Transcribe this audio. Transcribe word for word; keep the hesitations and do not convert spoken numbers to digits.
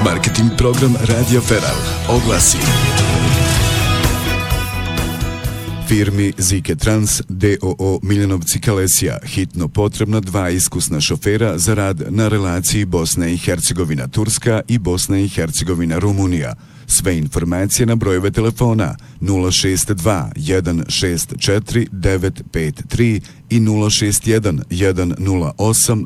Marketing program Radio Feral. Oglasi. Firmi Zike Trans D O O Miljanovci Kalesija hitno potrebna dva iskusna šofera za rad na relaciji Bosna i Hercegovina Turska i Bosna i Hercegovina Rumunija. Sve informacije na brojeve telefona nula šest dva jedan šest četiri devet pet tri i nula šest jedan jedan nula osam